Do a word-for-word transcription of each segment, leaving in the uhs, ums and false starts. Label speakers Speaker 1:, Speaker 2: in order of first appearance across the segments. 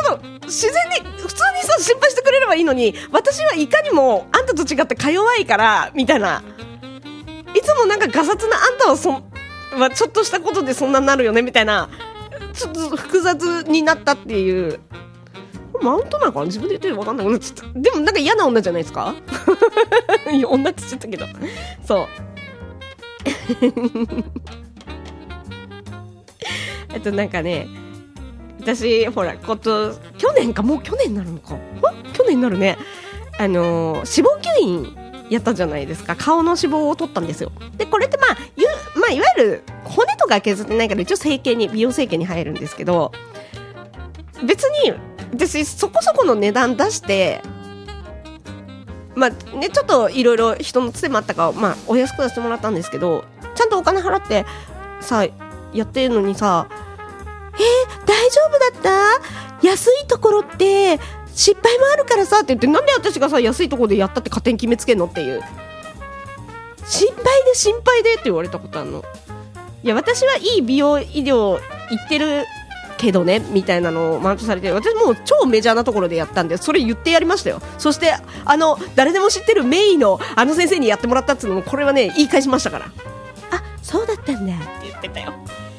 Speaker 1: と自然に普通にさ心配してくれればいいのに、私はいかにもあんたと違ってか弱いからみたいな、いつもなんかガサツなあんたはそはちょっとしたことでそんなになるよねみたいな、ちょっと複雑になったっていう。マウントなのかな、自分で言ってるの分かんない。ちょっとでもなんか嫌な女じゃないですかいや女って言っちゃったけどそうあとなんかね、私ほらこと去年かもう去年になるのか去年になるね、あのー、脂肪吸引やったじゃないですか。顔の脂肪を取ったんですよ。でこれってまあ、ゆまあ、いわゆる骨とか削ってないから一応整形に美容整形に入るんですけど、別に私そこそこの値段出してまあね、ちょっといろいろ人のつてもあったから、まあ、お安くさせてもらったんですけど、ちゃんとお金払ってさやってるのにさ、えー、大丈夫だった？安いところって失敗もあるからさって言って、なんで私がさ安いところでやったって勝手に決めつけんのっていう、心配で心配でって言われたことあるの。いや私はいい美容医療行ってるけどねみたいなのをマウントされて、私もう超メジャーなところでやったんでそれ言ってやりましたよ。そしてあの誰でも知ってるメイのあの先生にやってもらったっつうのもこれはね言い返しましたから、あそうだったんだって言ってたよ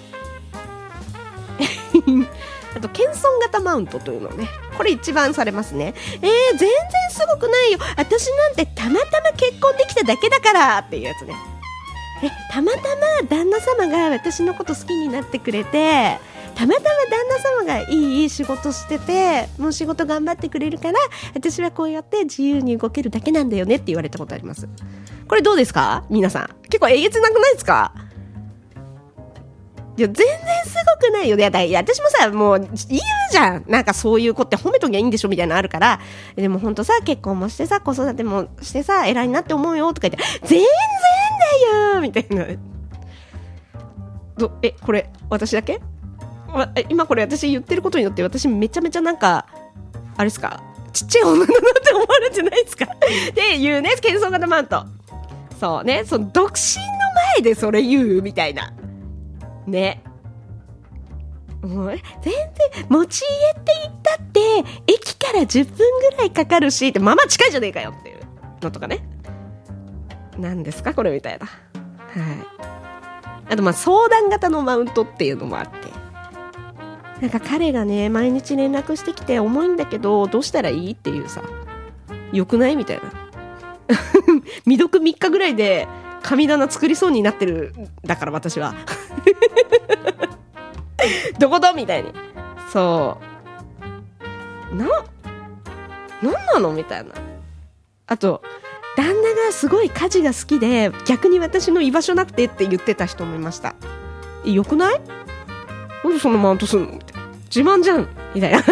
Speaker 1: あと謙遜型マウントというのね、これ一番されますね。えー、全然すごくないよ、私なんてたまたま結婚できただけだからっていうやつね。えたまたま旦那様が私のこと好きになってくれて、たまたま旦那様がいいいい仕事してて、もう仕事頑張ってくれるから私はこうやって自由に動けるだけなんだよねって言われたことあります。これどうですか皆さん、結構えげつなくないですか？いや全然すごくないよね。だいや私もさもう言うじゃん、なんかそういう子って褒めときゃいいんでしょみたいなのあるから、でもほんとさ結婚もしてさ子育てもしてさ偉いなって思うよとか言って、全然だよみたいな。どえこれ私だけ？今これ私言ってることによって私めちゃめちゃなんかあれですか、ちっちゃい女だなって思われてないですかっていうね、謙遜型マウント。そうね、その独身の前でそれ言うみたいなね。もう全然持ち家って言ったって駅からじゅっぷんぐらいかかるしって、まあまあ近いじゃねえかよっていうのとかね。何ですかこれみたいな。はい。あとまあ相談型のマウントっていうのもあって、なんか彼がね毎日連絡してきて重いんだけどどうしたらいいっていうさ、よくないみたいな未読みっかぐらいで神棚作りそうになってるだから私はどこだみたいに、そうな、なんなのみたいな。あと旦那がすごい家事が好きで逆に私の居場所なくてって言ってた人もいました。えよくない？なんでそんなマウントすんのみたいな、自慢じゃんみたいな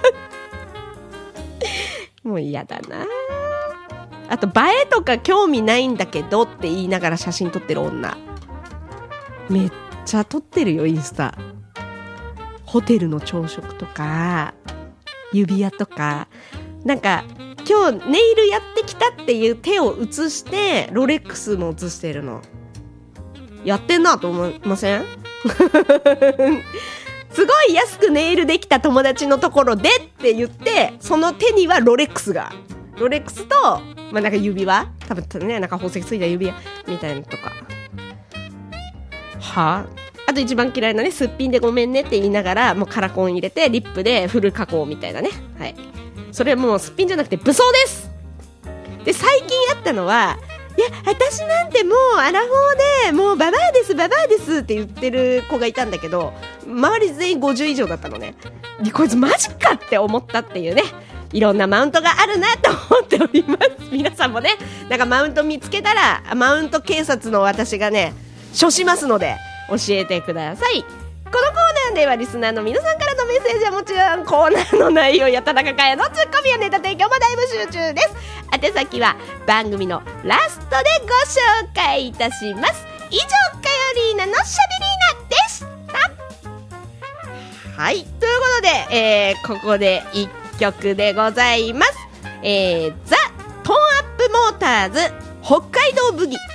Speaker 1: もう嫌だな。あと映えとか興味ないんだけどって言いながら写真撮ってる女、めっちゃ撮ってるよインスタ。ホテルの朝食とか指輪とか、なんか今日ネイルやってきたっていう手を写してロレックスも写してるの。やってんなと思いません？すごい安くネイルできた友達のところでって言って、その手にはロレックスが、ロレックスと、まあ、なんか指輪、多分ねなんか宝石ついた指輪みたいなのとか。はあ、あと一番嫌いなね、すっぴんでごめんねって言いながらもうカラコン入れてリップでフル加工みたいなね。はい。それもうすっぴんじゃなくて武装です。で最近あったのは、いや私なんてもうアラフォーでもうババアですババアですって言ってる子がいたんだけど、周り全員ごじゅう以上だったのね。でこいつマジかって思ったっていうね、いろんなマウントがあるなと思っております。皆さんもねなんかマウント見つけたらマウント警察の私がね処しますので教えてください。このコーナーではリスナーの皆さんからのメッセージはもちろん、コーナーの内容や田中佳代のツッコミやネタ提供も大募集中です。宛先は番組のラストでご紹介いたします。以上、かよりーなのしゃべりーなでした。はい、ということで、えー、ここでいっきょくでございます。えー、ザ・トーンアップモーターズ北海道ブギ。